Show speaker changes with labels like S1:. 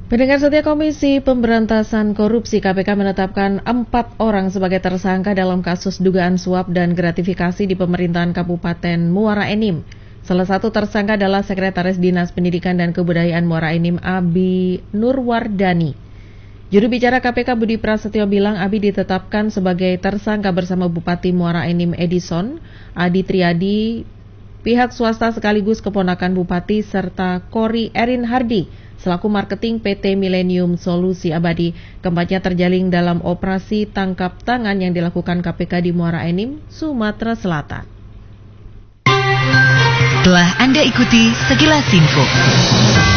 S1: Pendengar setia Komisi Pemberantasan Korupsi KPK menetapkan 4 orang sebagai tersangka dalam kasus dugaan suap dan gratifikasi di pemerintahan Kabupaten Muara Enim. Salah satu tersangka adalah Sekretaris Dinas Pendidikan dan Kebudayaan Muara Enim, Abi Nurwardani. Juru bicara KPK Budi Prasetyo bilang Abi ditetapkan sebagai tersangka bersama Bupati Muara Enim Edison, Adi Triadi, pihak swasta sekaligus keponakan Bupati, serta Kori Erin Hardi selaku marketing PT Millennium Solusi Abadi. Keempatnya terjaring dalam operasi tangkap tangan yang dilakukan KPK di Muara Enim, Sumatera Selatan.
S2: Telah Anda ikuti sekilas info.